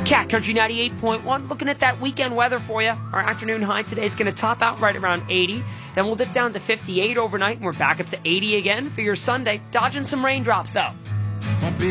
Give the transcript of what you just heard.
Cat Country 98.1, looking at that weekend weather for you. Our afternoon high today is going to top out right around 80. Then we'll dip down to 58 overnight, and we're back up to 80 again for your Sunday. Dodging some raindrops, though.